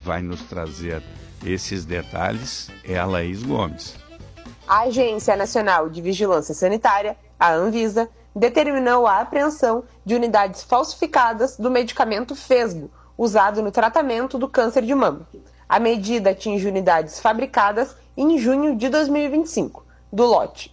vai nos trazer esses detalhes é a Laís Gomes. A Agência Nacional de Vigilância Sanitária, a Anvisa, determinou a apreensão de unidades falsificadas do medicamento Fesgo, usado no tratamento do câncer de mama. A medida atinge unidades fabricadas em junho de 2025, do lote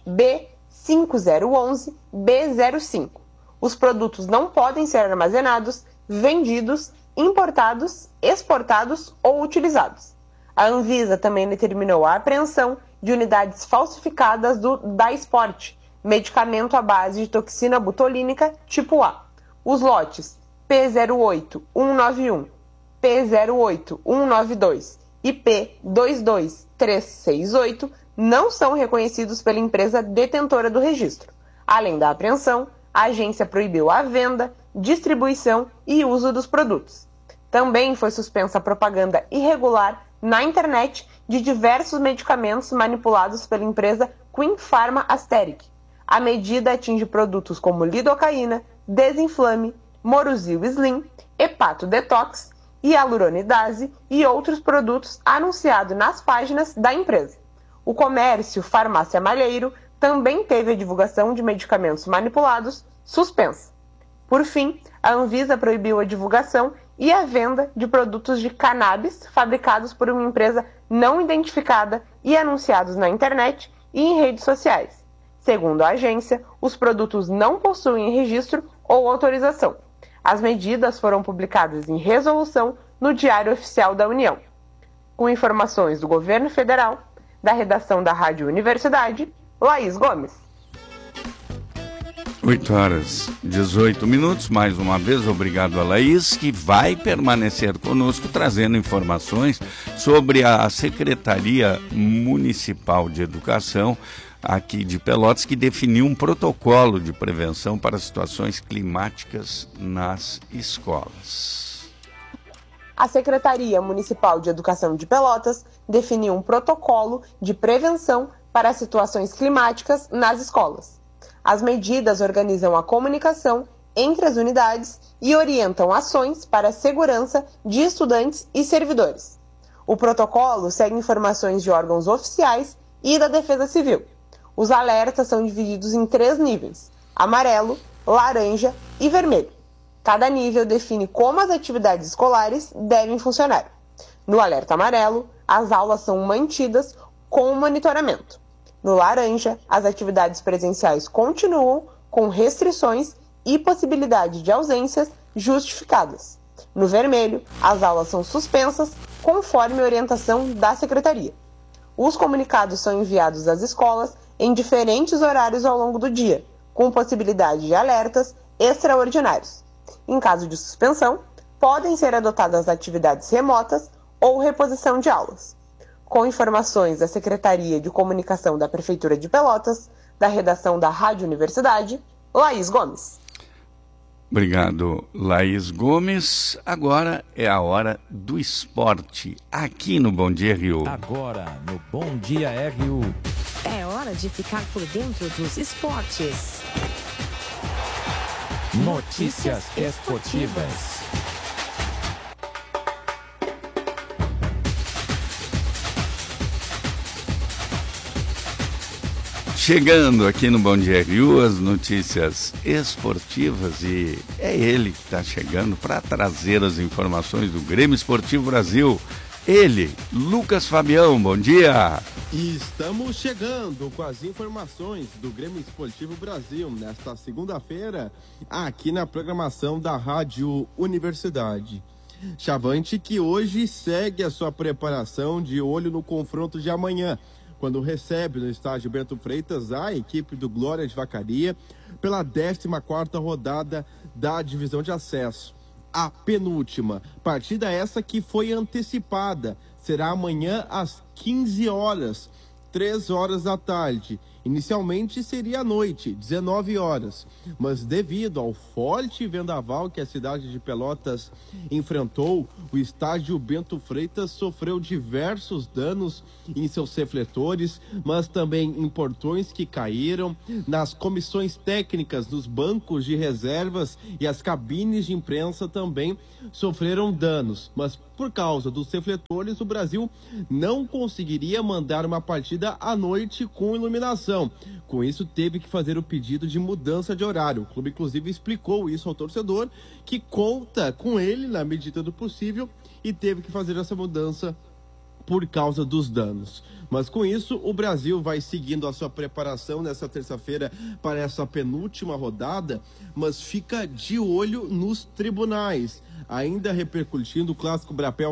B5011-B05. Os produtos não podem ser armazenados, vendidos, importados, exportados ou utilizados. A Anvisa também determinou a apreensão de unidades falsificadas do Dysport, medicamento à base de toxina botulínica tipo A. Os lotes P08191, P08192 e P22368 não são reconhecidos pela empresa detentora do registro. Além da apreensão, a agência proibiu a venda, distribuição e uso dos produtos. Também foi suspensa a propaganda irregular na internet de diversos medicamentos manipulados pela empresa Queen Pharma Asteric. A medida atinge produtos como lidocaína, desinflame, Moruzil Slim, Hepato Detox, hialuronidase e outros produtos anunciados nas páginas da empresa. O comércio Farmácia Malheiro também teve a divulgação de medicamentos manipulados suspensa. Por fim, a Anvisa proibiu a divulgação e a venda de produtos de cannabis fabricados por uma empresa não identificada e anunciados na internet e em redes sociais. Segundo a agência, os produtos não possuem registro ou autorização. As medidas foram publicadas em resolução no Diário Oficial da União. Com informações do Governo Federal, da redação da Rádio Universidade, Laís Gomes. 8h18, mais uma vez, obrigado a Laís, que vai permanecer conosco trazendo informações sobre a Secretaria Municipal de Educação aqui de Pelotas, que definiu um protocolo de prevenção para situações climáticas nas escolas. A Secretaria Municipal de Educação de Pelotas definiu um protocolo de prevenção para situações climáticas nas escolas. As medidas organizam a comunicação entre as unidades e orientam ações para a segurança de estudantes e servidores. O protocolo segue informações de órgãos oficiais e da Defesa Civil. Os alertas são divididos em 3 níveis: amarelo, laranja e vermelho. Cada nível define como as atividades escolares devem funcionar. No alerta amarelo, as aulas são mantidas com monitoramento. No laranja, as atividades presenciais continuam com restrições e possibilidade de ausências justificadas. No vermelho, as aulas são suspensas conforme a orientação da Secretaria. Os comunicados são enviados às escolas em diferentes horários ao longo do dia, com possibilidade de alertas extraordinários. Em caso de suspensão, podem ser adotadas atividades remotas ou reposição de aulas. Com informações da Secretaria de Comunicação da Prefeitura de Pelotas, da redação da Rádio Universidade, Laís Gomes. Obrigado, Laís Gomes. Agora é a hora do esporte, aqui no Bom Dia Rio. Agora, no Bom Dia Rio. É hora de ficar por dentro dos esportes. Notícias esportivas. Chegando aqui no Bom Dia Rio, as notícias esportivas, e é ele que está chegando para trazer as informações do Grêmio Esportivo Brasil. Ele, Lucas Fabião, bom dia! E estamos chegando com as informações do Grêmio Esportivo Brasil nesta segunda-feira, aqui na programação da Rádio Universidade. Chavante que hoje segue a sua preparação de olho no confronto de amanhã, quando recebe no estádio Bento Freitas a equipe do Glória de Vacaria pela 14ª rodada da divisão de acesso. A penúltima partida, essa que foi antecipada, será amanhã às 15 horas, 3 horas da tarde, Inicialmente seria à noite, 19 horas, mas devido ao forte vendaval que a cidade de Pelotas enfrentou, o estádio Bento Freitas sofreu diversos danos em seus refletores, mas também em portões que caíram, nas comissões técnicas dos bancos de reservas e as cabines de imprensa também sofreram danos, mas por causa dos refletores, o Brasil não conseguiria mandar uma partida à noite com iluminação. Com isso, teve que fazer o pedido de mudança de horário. O clube, inclusive, explicou isso ao torcedor, que conta com ele na medida do possível e teve que fazer essa mudança por causa dos danos. Mas com isso, o Brasil vai seguindo a sua preparação nessa terça-feira para essa penúltima rodada, mas fica de olho nos tribunais. Ainda repercutindo o Clássico Brapel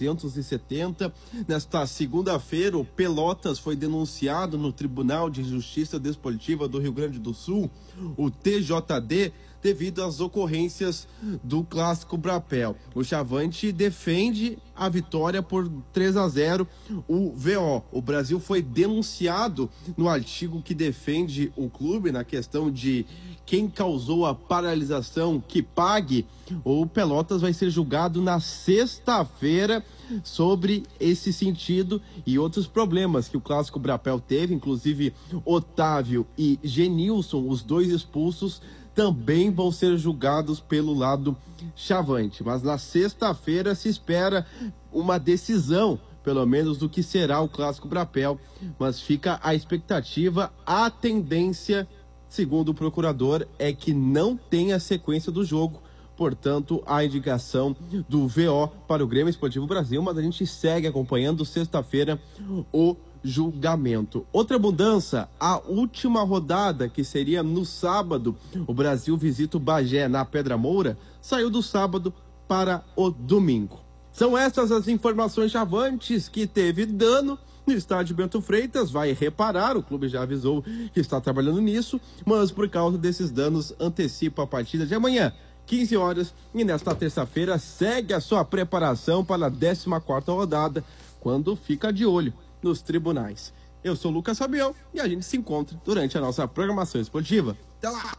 370, nesta segunda-feira o Pelotas foi denunciado no Tribunal de Justiça Desportiva do Rio Grande do Sul, o TJD, devido às ocorrências do Clássico Brapel. O Chavante defende a vitória por 3-0 o VO. O Brasil foi denunciado no artigo que defende o clube na questão de quem causou a paralisação que pague. O Pelotas vai ser julgado na sexta-feira sobre esse sentido e outros problemas que o Clássico Brapel teve, inclusive Otávio e Genilson, os dois expulsos, também vão ser julgados pelo lado Chavante. Mas na sexta-feira se espera uma decisão, pelo menos, do que será o Clássico Brapel, mas fica a expectativa. A tendência, segundo o procurador, é que não tenha sequência do jogo, portanto, a indicação do VO para o Grêmio Esportivo Brasil, mas a gente segue acompanhando sexta-feira o julgamento. Outra mudança, a última rodada, que seria no sábado, o Brasil visita o Bagé na Pedra Moura, saiu do sábado para o domingo. São essas as informações chavantes. Que teve dano no estádio Bento Freitas, vai reparar, o clube já avisou que está trabalhando nisso, mas por causa desses danos antecipa a partida de amanhã, 15 horas, e nesta terça-feira segue a sua preparação para a 14ª rodada, quando fica de olho nos tribunais. Eu sou o Lucas Fabião e a gente se encontra durante a nossa programação esportiva. Até lá!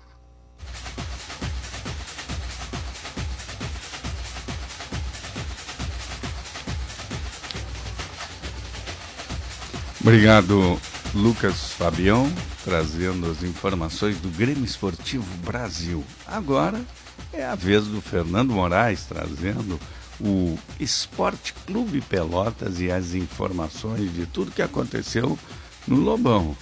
Obrigado, Lucas Fabião, trazendo as informações do Grêmio Esportivo Brasil. Agora é a vez do Fernando Moraes, trazendo o Esporte Clube Pelotas e as informações de tudo que aconteceu no Lobão.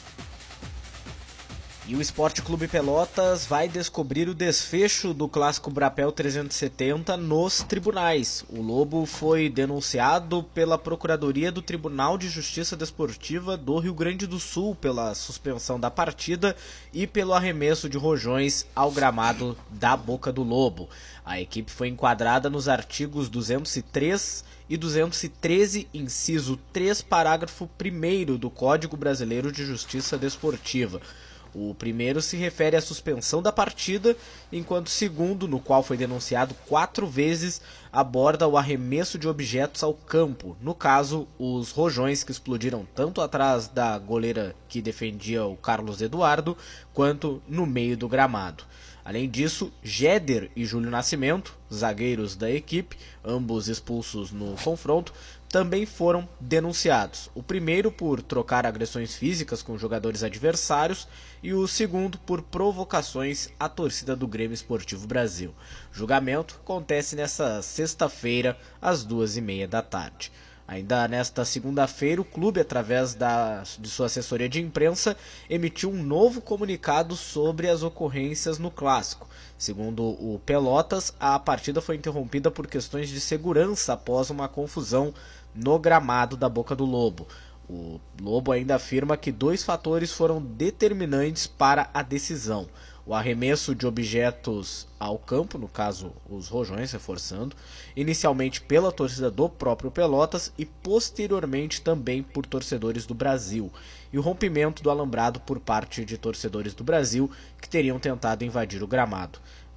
E o Esporte Clube Pelotas vai descobrir o desfecho do Clássico Brapel 370 nos tribunais. O Lobo foi denunciado pela Procuradoria do Tribunal de Justiça Desportiva do Rio Grande do Sul pela suspensão da partida e pelo arremesso de rojões ao gramado da Boca do Lobo. A equipe foi enquadrada nos artigos 203 e 213, inciso 3, parágrafo 1º do Código Brasileiro de Justiça Desportiva. O primeiro se refere à suspensão da partida, enquanto o segundo, no qual foi denunciado 4 vezes, aborda o arremesso de objetos ao campo, no caso, os rojões que explodiram tanto atrás da goleira que defendia o Carlos Eduardo, quanto no meio do gramado. Além disso, Jéder e Júlio Nascimento, zagueiros da equipe, ambos expulsos no confronto, também foram denunciados. O primeiro por trocar agressões físicas com jogadores adversários e o segundo por provocações à torcida do Grêmio Esportivo Brasil. O julgamento acontece nesta sexta-feira, às 14h30 da tarde. Ainda nesta segunda-feira, o clube, através de sua assessoria de imprensa, emitiu um novo comunicado sobre as ocorrências no Clássico. Segundo o Pelotas, a partida foi interrompida por questões de segurança após uma confusão no gramado da Boca do Lobo. O Lobo ainda afirma que 2 fatores foram determinantes para a decisão: o arremesso de objetos ao campo, no caso os rojões, reforçando, inicialmente pela torcida do próprio Pelotas e posteriormente também por torcedores do Brasil, e o rompimento do alambrado por parte de torcedores do Brasil que teriam tentado invadir o gramado.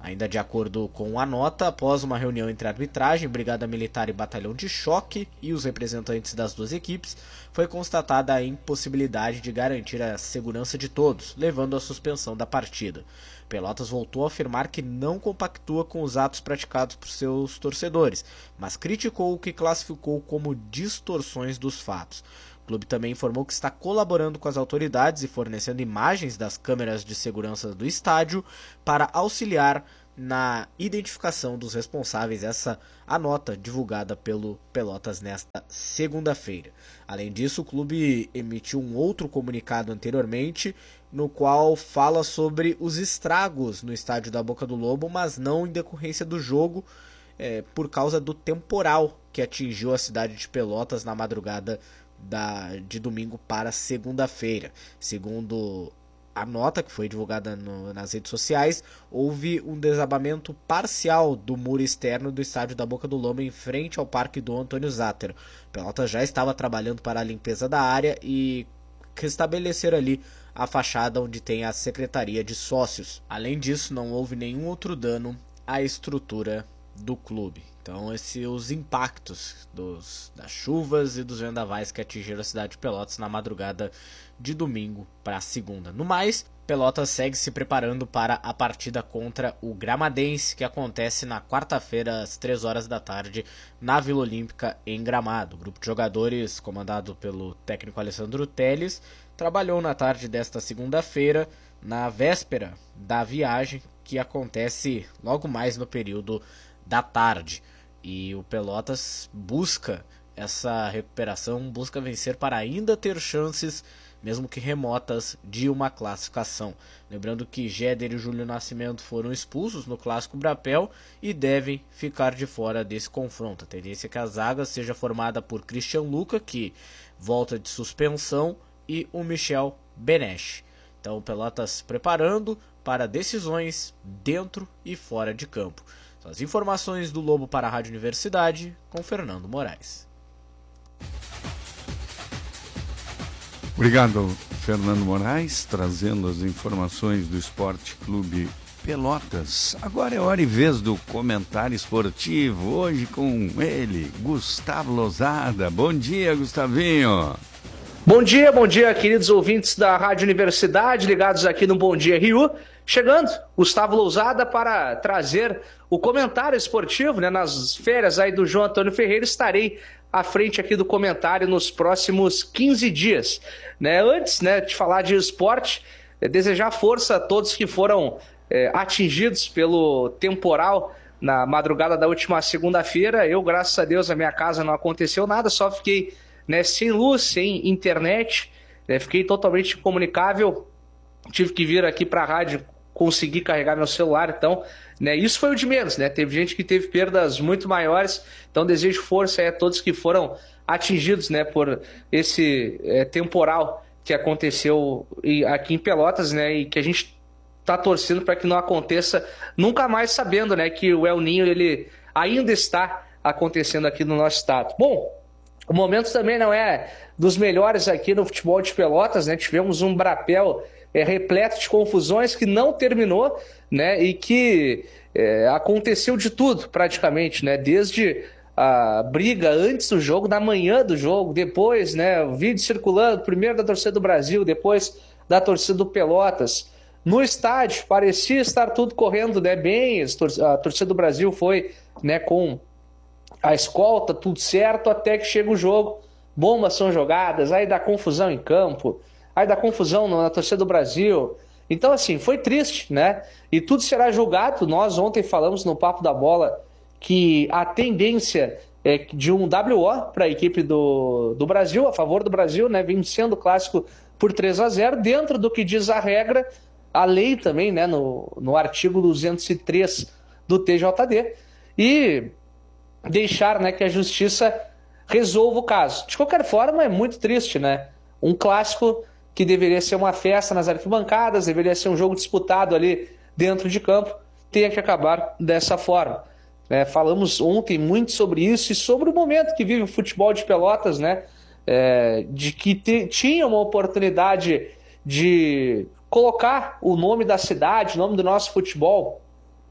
Ainda de acordo com a nota, após uma reunião entre a arbitragem, Brigada Militar e Batalhão de Choque e os representantes das duas equipes, foi constatada a impossibilidade de garantir a segurança de todos, levando à suspensão da partida. Pelotas voltou a afirmar que não compactua com os atos praticados por seus torcedores, mas criticou o que classificou como distorções dos fatos. O clube também informou que está colaborando com as autoridades e fornecendo imagens das câmeras de segurança do estádio para auxiliar na identificação dos responsáveis. Essa a nota divulgada pelo Pelotas nesta segunda-feira. Além disso, o clube emitiu um outro comunicado anteriormente, no qual fala sobre os estragos no estádio da Boca do Lobo, mas não em decorrência do jogo, por causa do temporal que atingiu a cidade de Pelotas na madrugada de domingo para segunda-feira. Segundo a nota que foi divulgada nas redes sociais, houve um desabamento parcial do muro externo do estádio da Boca do Lobo em frente ao Parque do Antônio Záter. Pelotas já estava trabalhando para a limpeza da área e restabelecer ali a fachada onde tem a Secretaria de Sócios. Além disso, não houve nenhum outro dano à estrutura do clube. Então, os impactos das chuvas e dos vendavais que atingiram a cidade de Pelotas na madrugada de domingo para segunda. No mais, Pelotas segue se preparando para a partida contra o Gramadense, que acontece na quarta-feira, às 3 horas da tarde, na Vila Olímpica, em Gramado. O grupo de jogadores, comandado pelo técnico Alessandro Telles, trabalhou na tarde desta segunda-feira, na véspera da viagem, que acontece logo mais no período da tarde. E o Pelotas busca essa recuperação, busca vencer para ainda ter chances, mesmo que remotas, de uma classificação. Lembrando que Géder e Júlio Nascimento foram expulsos no Clássico Brapel e devem ficar de fora desse confronto. A tendência é que a zaga seja formada por Christian Luca, que volta de suspensão, e o Michel Benesch. Então o Pelotas preparando para decisões dentro e fora de campo. São as informações do Lobo para a Rádio Universidade, com Fernando Moraes. Obrigado, Fernando Moraes, trazendo as informações do Esporte Clube Pelotas. Agora é hora e vez do comentário esportivo, hoje com ele, Gustavo Losada. Bom dia, Gustavinho. Bom dia, queridos ouvintes da Rádio Universidade, ligados aqui no Bom Dia Rio. Chegando, Gustavo Lousada, para trazer o comentário esportivo, né? Nas férias aí do João Antônio Ferreira, estarei à frente aqui do comentário nos próximos 15 dias. Né? Antes, né, de falar de esporte, desejar força a todos que foram atingidos pelo temporal na madrugada da última segunda-feira. Eu, graças a Deus, a minha casa não aconteceu nada, só fiquei, né, sem luz, sem internet, fiquei totalmente incomunicável. Tive que vir aqui para a rádio conseguir carregar meu celular, então, né, isso foi o de menos, né? Teve gente que teve perdas muito maiores, então desejo força a todos que foram atingidos, né, por esse temporal que aconteceu aqui em Pelotas, né, e que a gente está torcendo para que não aconteça nunca mais, sabendo, né, que o El Niño ele ainda está acontecendo aqui no nosso estado. Bom, o momento também não é dos melhores aqui no futebol de Pelotas, né? Tivemos um Brapel repleto de confusões que não terminou, né? E que aconteceu de tudo praticamente, né? Desde a briga antes do jogo, na manhã do jogo, depois, né? O vídeo circulando, primeiro da torcida do Brasil, depois da torcida do Pelotas. No estádio parecia estar tudo correndo, né, bem, a torcida do Brasil foi, né, com a escolta, tudo certo, até que chega o jogo, bombas são jogadas, aí dá confusão em campo, aí dá confusão na torcida do Brasil. Então, assim, foi triste, né? E tudo será julgado. Nós ontem falamos no Papo da Bola que a tendência é de um WO para a equipe do Brasil, a favor do Brasil, né? Vencendo o clássico por 3-0, dentro do que diz a regra, a lei também, né? No artigo 203 do TJD. E deixar, né, que a justiça resolva o caso. De qualquer forma, é muito triste, né? Um clássico que deveria ser uma festa nas arquibancadas, deveria ser um jogo disputado ali dentro de campo, tenha que acabar dessa forma. Falamos ontem muito sobre isso e sobre o momento que vive o futebol de Pelotas, né? De que tinha uma oportunidade de colocar o nome da cidade, o nome do nosso futebol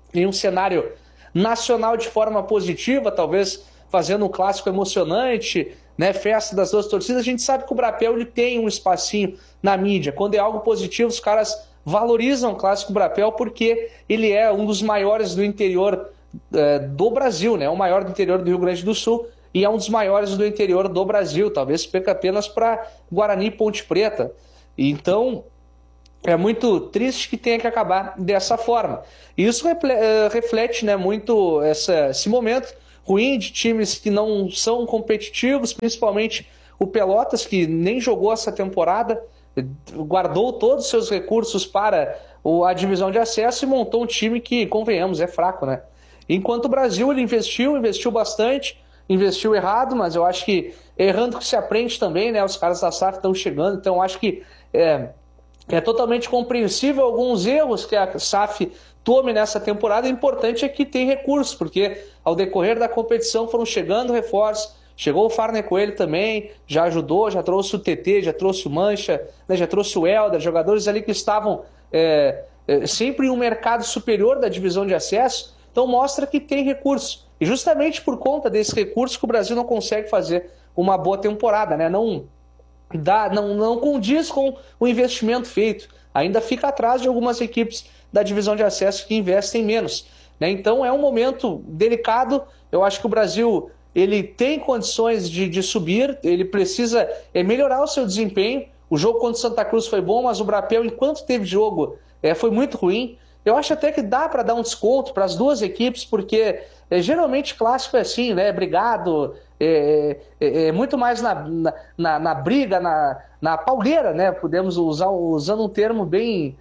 em um cenário nacional de forma positiva, talvez fazendo um clássico emocionante, né, festa das duas torcidas. A gente sabe que o Brapel ele tem um espacinho na mídia. Quando é algo positivo, os caras valorizam o clássico Brapel porque ele é um dos maiores do interior do Brasil, né, o maior do interior do Rio Grande do Sul e é um dos maiores do interior do Brasil, talvez perca apenas para Guarani e Ponte Preta. Então é muito triste que tenha que acabar dessa forma. E isso reflete, né, muito esse momento ruim de times que não são competitivos, principalmente o Pelotas, que nem jogou essa temporada, guardou todos os seus recursos para a divisão de acesso e montou um time que, convenhamos, é fraco, né? Enquanto o Brasil ele investiu bastante, investiu errado, mas eu acho que errando que se aprende também, né? Os caras da SAF estão chegando, então eu acho que é totalmente compreensível alguns erros que a SAF tome nessa temporada. O importante é que tem recursos, porque ao decorrer da competição foram chegando reforços, chegou o Farner Coelho também, já ajudou, já trouxe o TT, já trouxe o Mancha, né, já trouxe o Helder, jogadores ali que estavam sempre em um mercado superior da divisão de acesso, então mostra que tem recursos. E justamente por conta desse recurso que o Brasil não consegue fazer uma boa temporada, né? Não condiz com o investimento feito, ainda fica atrás de algumas equipes da divisão de acesso que investem menos, né? Então é um momento delicado. Eu acho que o Brasil ele tem condições de subir, ele precisa melhorar o seu desempenho. O jogo contra o Santa Cruz foi bom, mas o Brapel, enquanto teve jogo, foi muito ruim. Eu acho até que dá para dar um desconto para as duas equipes, porque geralmente clássico é assim, né? Brigado, muito mais na briga, na pauleira, né? Podemos usando um termo bem,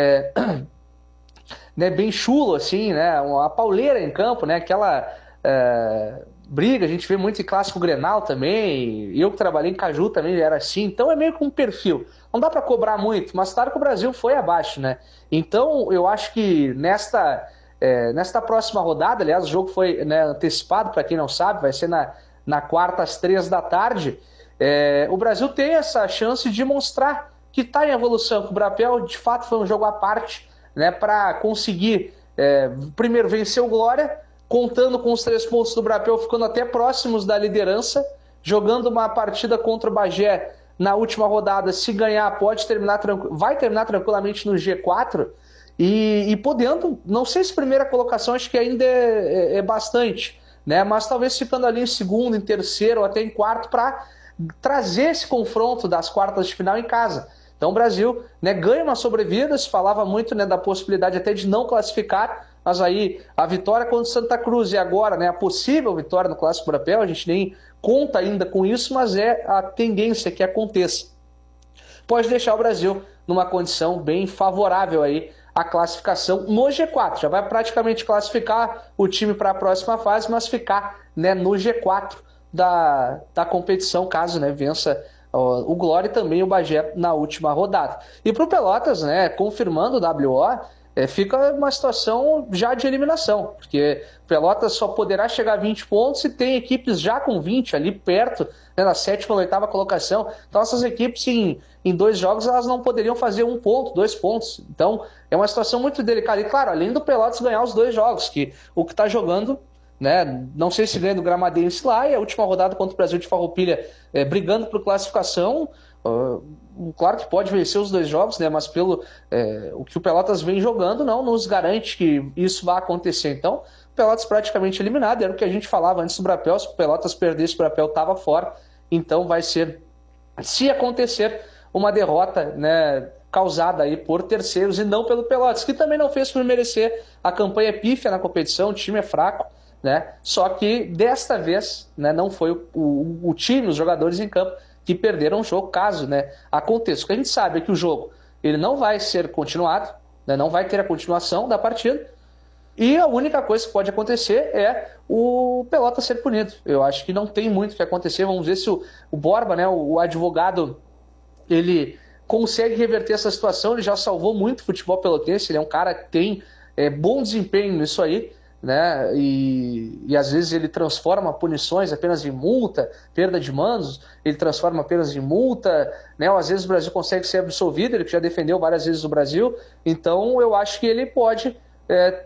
né? Bem chulo, assim, né? A pauleira em campo, né? Aquela briga, a gente vê muito em clássico Grenal também. Eu que trabalhei em Caju também era assim, então é meio que um perfil. Não dá para cobrar muito, mas claro que o Brasil foi abaixo, né? Então eu acho que nesta próxima rodada, aliás, o jogo foi, né, antecipado, para quem não sabe, vai ser na quarta às 3 da tarde. O Brasil tem essa chance de mostrar que está em evolução, que o Brapel de fato foi um jogo à parte, né, para conseguir primeiro vencer o Glória, contando com os 3 pontos do Brapel, ficando até próximos da liderança, jogando uma partida contra o Bagé na última rodada. Se ganhar, vai terminar tranquilamente no G4 e podendo, não sei se primeira colocação, acho que ainda é bastante, né? Mas talvez ficando ali em segundo, em terceiro ou até em quarto, para trazer esse confronto das quartas de final em casa. Então o Brasil, né, ganha uma sobrevida. Se falava muito, né, da possibilidade até de não classificar, mas aí a vitória contra o Santa Cruz e agora, né, a possível vitória no Clássico Brapel, a gente nem conta ainda com isso, mas é a tendência que aconteça. Pode deixar o Brasil numa condição bem favorável aí à classificação no G4. Já vai praticamente classificar o time para a próxima fase, mas ficar, né, no G4 da competição, caso, né, vença o Glória e também o Bagé na última rodada. E para o Pelotas, né, confirmando o WO, fica uma situação já de eliminação, porque o Pelotas só poderá chegar a 20 pontos e tem equipes já com 20 ali perto, né, na 7ª ou 8ª colocação. Então essas equipes em 2 jogos elas não poderiam fazer 1 ponto, 2 pontos. Então é uma situação muito delicada. E claro, além do Pelotas ganhar os 2 jogos, que o que está jogando, né, não sei se ganha do Gramadense lá, e a última rodada contra o Brasil de Farroupilha brigando por classificação. Claro que pode vencer os 2 jogos, né, mas pelo o que o Pelotas vem jogando não nos garante que isso vá acontecer. Então o Pelotas praticamente eliminado, era o que a gente falava antes do Brapel. Se o Pelotas perdesse, o Brapel estava fora. Então vai ser, se acontecer, uma derrota, né, causada aí por terceiros e não pelo Pelotas, que também não fez por merecer. A campanha pífia na competição, o time é fraco, né? Só que desta vez, né, não foi o time, os jogadores em campo que perderam o jogo, caso, né, aconteça. O que a gente sabe é que o jogo ele não vai ser continuado, né, não vai ter a continuação da partida, e a única coisa que pode acontecer é o Pelotas ser punido. Eu acho que não tem muito o que acontecer. Vamos ver se o Borba, né, o advogado, ele consegue reverter essa situação. Ele já salvou muito o futebol pelotense, ele é um cara que tem bom desempenho nisso aí, né? E às vezes ele transforma punições apenas em multa, perda de mandos, ele transforma apenas em multa, né? Ou às vezes o Brasil consegue ser absolvido, ele já defendeu várias vezes o Brasil. Então eu acho que ele pode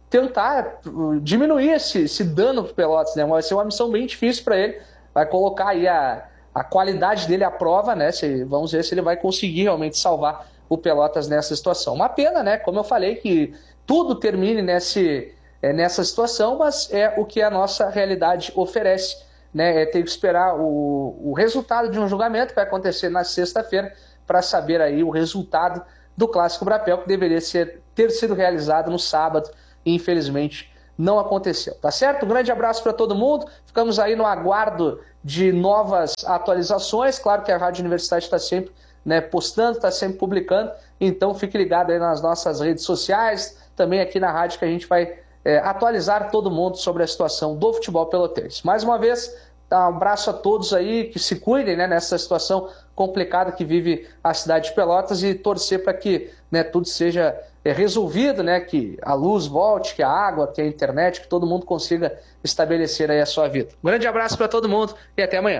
tentar diminuir esse dano para o Pelotas, né? Vai ser uma missão bem difícil para ele, vai colocar aí a qualidade dele à prova, né? Vamos ver se ele vai conseguir realmente salvar o Pelotas nessa situação. Uma pena, né? Como eu falei, que tudo termine nessa situação, mas é o que a nossa realidade oferece, né? Tem que esperar o resultado de um julgamento que vai acontecer na sexta-feira para saber aí o resultado do Clássico Brapel, que deveria ter sido realizado no sábado e infelizmente não aconteceu, tá certo? Um grande abraço para todo mundo, ficamos aí no aguardo de novas atualizações. Claro que a Rádio Universidade está sempre, né, postando, está sempre publicando, então fique ligado aí nas nossas redes sociais, também aqui na rádio, que a gente vai atualizar todo mundo sobre a situação do futebol pelotense. Mais uma vez, um abraço a todos aí, que se cuidem, né, nessa situação complicada que vive a cidade de Pelotas, e torcer para que, né, tudo seja resolvido, né, que a luz volte, que a água, que a internet, que todo mundo consiga estabelecer aí a sua vida. Um grande abraço para todo mundo e até amanhã.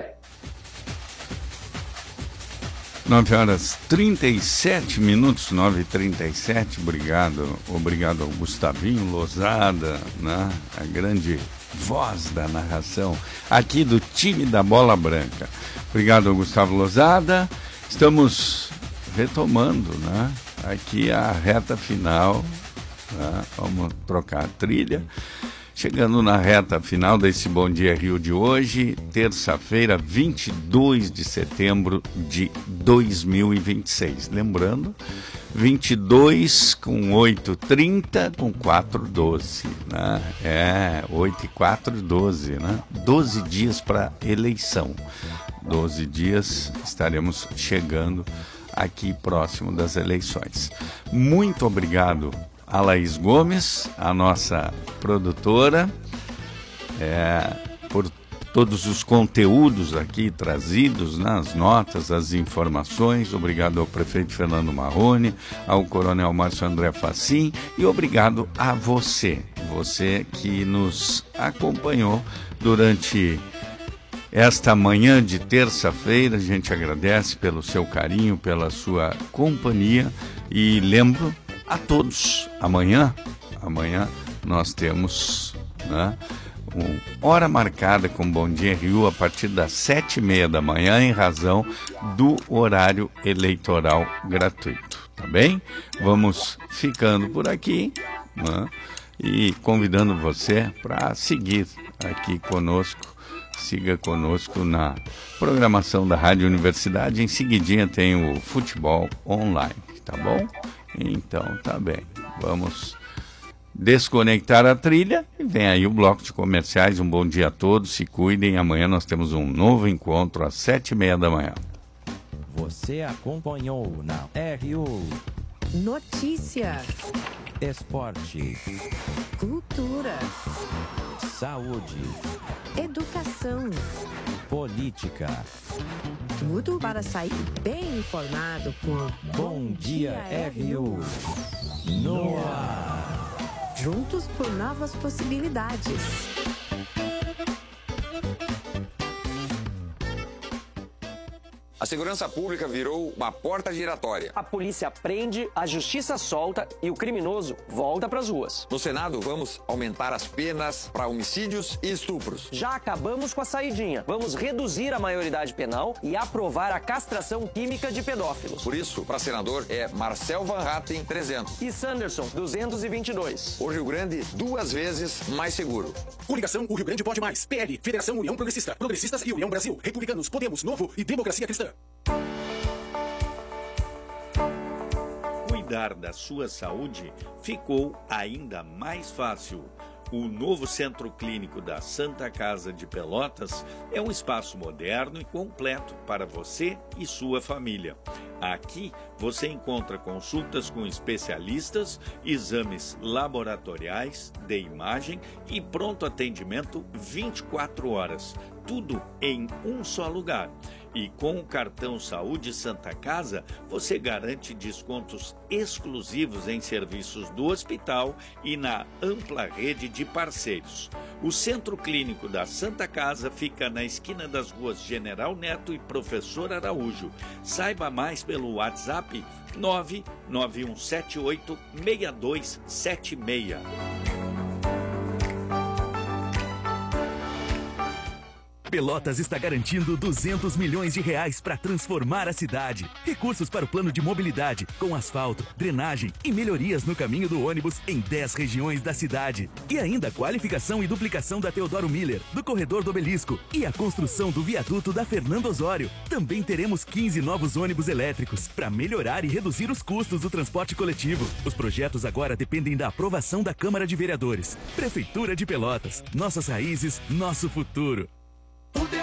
9h37, 9h37, obrigado ao Gustavinho Lozada, né? A grande voz da narração aqui do time da Bola Branca. Obrigado ao Gustavo Lozada. Estamos retomando, né, aqui a reta final, né? Vamos trocar a trilha. Chegando na reta final desse Bom Dia Rio de hoje, terça-feira, 22 de setembro de 2026. Lembrando, 22 com 8h30 com 4h12, né? 8 e 4, 12, né? 12 dias para eleição. 12 dias estaremos chegando aqui próximo das eleições. Muito obrigado a Laís Gomes, a nossa produtora, por todos os conteúdos aqui trazidos, né, as notas, as informações. Obrigado ao prefeito Fernando Marrone, ao coronel Márcio André Facim, e obrigado a você que nos acompanhou durante esta manhã de terça-feira. A gente agradece pelo seu carinho, pela sua companhia, e lembro a todos, amanhã nós temos, né, uma hora marcada com Bom Dia Rio a partir das 7h30 da manhã, em razão do horário eleitoral gratuito, tá bem? Vamos ficando por aqui, né, e convidando você para seguir aqui conosco. Siga conosco na programação da Rádio Universidade. Em seguidinha tem o futebol online, tá bom? Então tá bem, vamos desconectar a trilha e vem aí o bloco de comerciais. Um bom dia a todos, se cuidem. Amanhã nós temos um novo encontro às 7h30 da manhã. Você acompanhou na RU Notícia, Esporte, cultura, saúde, educação, política. tudo para sair bem informado com Bom Dia RU no ar. Juntos por novas possibilidades. A segurança pública virou uma porta giratória. A polícia prende, a justiça solta e o criminoso volta pras ruas. No Senado, vamos aumentar as penas para homicídios e estupros. Já acabamos com a saidinha. Vamos reduzir a maioridade penal e aprovar a castração química de pedófilos. Por isso, para senador, é Marcel Van Hatten, 300. E Sanderson, 222. O Rio Grande, 2 vezes mais seguro. Coligação, o Rio Grande pode mais. PL, Federação União Progressista, Progressistas e União Brasil, Republicanos, Podemos, Novo e Democracia Cristã. Cuidar da sua saúde ficou ainda mais fácil. O novo Centro Clínico da Santa Casa de Pelotas é um espaço moderno e completo para você e sua família. Aqui você encontra consultas com especialistas, exames laboratoriais, de imagem e pronto atendimento 24 horas. Tudo em um só lugar. E com o cartão Saúde Santa Casa, você garante descontos exclusivos em serviços do hospital e na ampla rede de parceiros. O Centro Clínico da Santa Casa fica na esquina das ruas General Neto e Professor Araújo. Saiba mais pelo WhatsApp 991786276. Pelotas está garantindo 200 milhões de reais para transformar a cidade. Recursos para o plano de mobilidade, com asfalto, drenagem e melhorias no caminho do ônibus em 10 regiões da cidade. E ainda qualificação e duplicação da Teodoro Miller, do Corredor do Obelisco e a construção do viaduto da Fernando Osório. Também teremos 15 novos ônibus elétricos para melhorar e reduzir os custos do transporte coletivo. Os projetos agora dependem da aprovação da Câmara de Vereadores. Prefeitura de Pelotas. Nossas raízes, nosso futuro.